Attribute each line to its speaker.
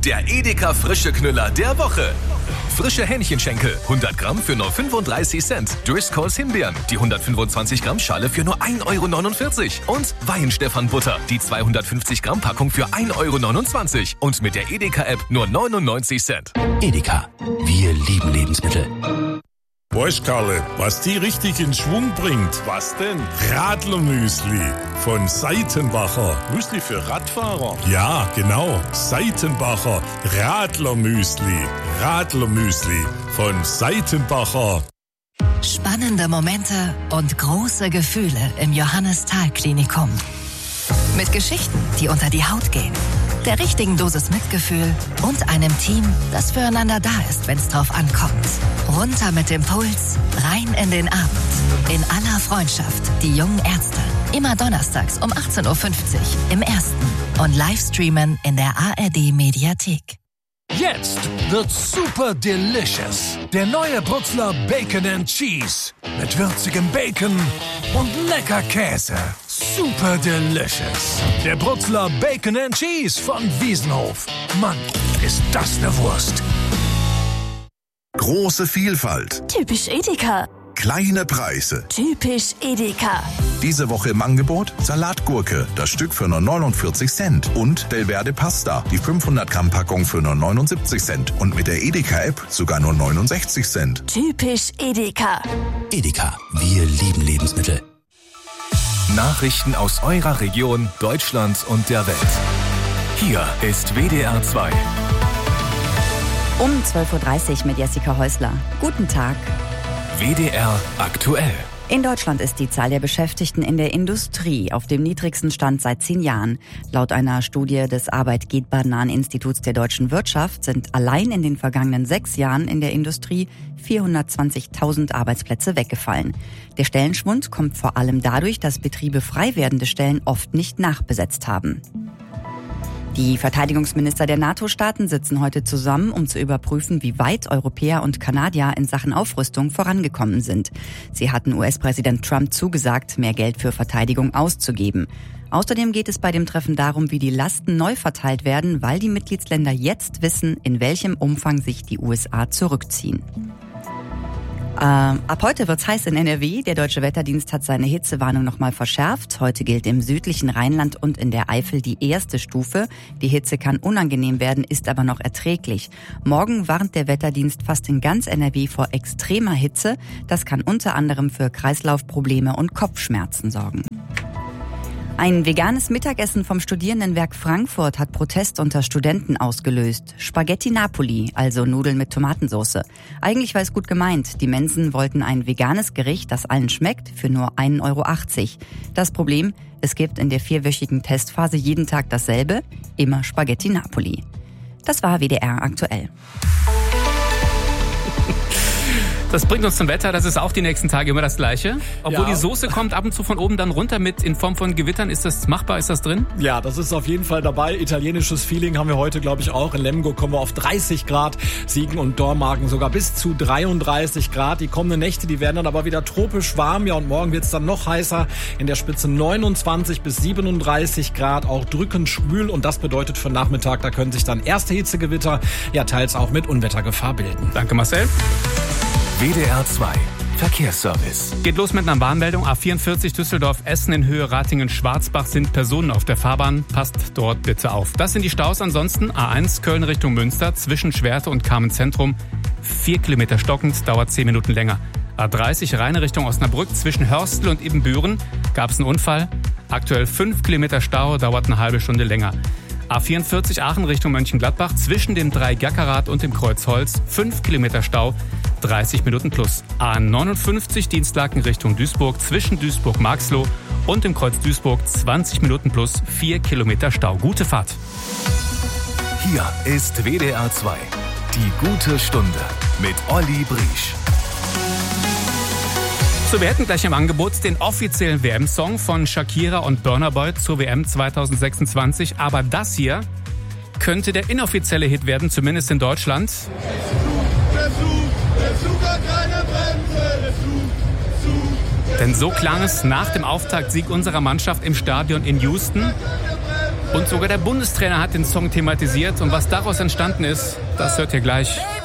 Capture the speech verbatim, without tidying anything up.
Speaker 1: Der Edeka frische Knüller der Woche. Frische Hähnchenschenkel, hundert Gramm für nur fünfunddreißig Cent. Driscolls Himbeeren, die hundertfünfundzwanzig Gramm Schale für nur ein Euro neunundvierzig. Und Weihenstephan Butter, die zweihundertfünfzig Gramm Packung für ein Euro neunundzwanzig. Und mit der Edeka-App nur neunundneunzig Cent.
Speaker 2: Edeka, wir lieben Lebensmittel.
Speaker 3: Weißt, Karle, was die richtig in Schwung bringt?
Speaker 4: Was denn?
Speaker 3: Radlermüsli von Seitenbacher.
Speaker 4: Müsli für Radfahrer?
Speaker 3: Ja, genau. Seitenbacher Radlermüsli. Radlermüsli von Seitenbacher.
Speaker 5: Spannende Momente und große Gefühle im Johannes-Thal-Klinikum. Mit Geschichten, die unter die Haut gehen, der richtigen Dosis Mitgefühl und einem Team, das füreinander da ist, wenn es drauf ankommt. Runter mit dem Puls, rein in den Abend. In aller Freundschaft, die jungen Ärzte. Immer donnerstags um achtzehn Uhr fünfzig im Ersten und Livestreamen in der A R D-Mediathek.
Speaker 6: Jetzt wird's super delicious. Der neue Brutzler Bacon and Cheese. Mit würzigem Bacon und lecker Käse. Super delicious. Der Brutzler Bacon and Cheese von Wiesenhof. Mann, ist das eine Wurst.
Speaker 7: Große Vielfalt.
Speaker 8: Typisch Edeka.
Speaker 7: Kleine Preise.
Speaker 8: Typisch Edeka.
Speaker 7: Diese Woche im Angebot Salatgurke, das Stück für nur neunundvierzig Cent. Und Delverde Pasta, die fünfhundert Gramm Packung für nur neunundsiebzig Cent. Und mit der Edeka-App sogar nur neunundsechzig Cent.
Speaker 8: Typisch Edeka.
Speaker 2: Edeka, wir lieben Lebensmittel.
Speaker 1: Nachrichten aus eurer Region, Deutschland und der Welt. Hier ist W D R zwei.
Speaker 9: Um zwölf Uhr dreißig mit Jessica Häusler. Guten Tag.
Speaker 1: W D R aktuell.
Speaker 9: In Deutschland ist die Zahl der Beschäftigten in der Industrie auf dem niedrigsten Stand seit zehn Jahren. Laut einer Studie des Arbeitgebernahen Instituts der deutschen Wirtschaft sind allein in den vergangenen sechs Jahren in der Industrie vierhundertzwanzigtausend Arbeitsplätze weggefallen. Der Stellenschwund kommt vor allem dadurch, dass Betriebe frei werdende Stellen oft nicht nachbesetzt haben. Die Verteidigungsminister der NATO-Staaten sitzen heute zusammen, um zu überprüfen, wie weit Europäer und Kanadier in Sachen Aufrüstung vorangekommen sind. Sie hatten U S-Präsident Trump zugesagt, mehr Geld für Verteidigung auszugeben. Außerdem geht es bei dem Treffen darum, wie die Lasten neu verteilt werden, weil die Mitgliedsländer jetzt wissen, in welchem Umfang sich die U S A zurückziehen. Ähm, ab heute wird's heiß in N R W. Der Deutsche Wetterdienst hat seine Hitzewarnung nochmal verschärft. Heute gilt im südlichen Rheinland und in der Eifel die erste Stufe. Die Hitze kann unangenehm werden, ist aber noch erträglich. Morgen warnt der Wetterdienst fast in ganz N R W vor extremer Hitze. Das kann unter anderem für Kreislaufprobleme und Kopfschmerzen sorgen. Ein veganes Mittagessen vom Studierendenwerk Frankfurt hat Protest unter Studenten ausgelöst. Spaghetti Napoli, also Nudeln mit Tomatensauce. Eigentlich war es gut gemeint. Die Mensen wollten ein veganes Gericht, das allen schmeckt, für nur ein Euro achtzig. Das Problem, es gibt in der vierwöchigen Testphase jeden Tag dasselbe, immer Spaghetti Napoli. Das war W D R aktuell.
Speaker 10: Das bringt uns zum Wetter, das ist auch die nächsten Tage immer das Gleiche. Obwohl ja. Die Soße kommt ab und zu von oben dann runter mit in Form von Gewittern. Ist das machbar, ist das drin?
Speaker 11: Ja, das ist auf jeden Fall dabei. Italienisches Feeling haben wir heute, glaube ich, auch. In Lemgo kommen wir auf dreißig Grad, Siegen und Dormagen sogar bis zu dreiunddreißig Grad. Die kommenden Nächte, die werden dann aber wieder tropisch warm. Ja, und morgen wird es dann noch heißer. In der Spitze neunundzwanzig bis siebenunddreißig Grad, auch drückend schwül. Und das bedeutet für Nachmittag, da können sich dann erste Hitzegewitter, ja teils auch mit Unwettergefahr bilden.
Speaker 10: Danke, Marcel.
Speaker 1: W D R zwei Verkehrsservice.
Speaker 10: Geht los mit einer Warnmeldung. A vierundvierzig Düsseldorf-Essen in Höhe Ratingen-Schwarzbach sind Personen auf der Fahrbahn. Passt dort bitte auf. Das sind die Staus. Ansonsten A eins Köln Richtung Münster zwischen Schwerte und Carmen-Zentrum. Vier Kilometer stockend, dauert zehn Minuten länger. A dreißig Rheine Richtung Osnabrück zwischen Hörstel und Ibbenbüren gab es einen Unfall. Aktuell fünf Kilometer Stau, dauert eine halbe Stunde länger. A vierundvierzig Aachen Richtung Mönchengladbach zwischen dem Dreigackerrad und dem Kreuzholz fünf Kilometer Stau, dreißig Minuten plus. A neunundfünfzig Dienstlaken Richtung Duisburg zwischen Duisburg-Marxloh und dem Kreuz Duisburg zwanzig Minuten plus, vier Kilometer Stau. Gute Fahrt.
Speaker 1: Hier ist W D R zwei. Die gute Stunde mit Olli Briesch.
Speaker 10: So, wir hätten gleich im Angebot den offiziellen W M-Song von Shakira und Burna Boy zur W M zwanzig sechsundzwanzig. Aber das hier könnte der inoffizielle Hit werden, zumindest in Deutschland. Denn so klang es nach dem Auftaktsieg unserer Mannschaft im Stadion in Houston. Und sogar der Bundestrainer hat den Song thematisiert. Und was daraus entstanden ist, das hört ihr gleich.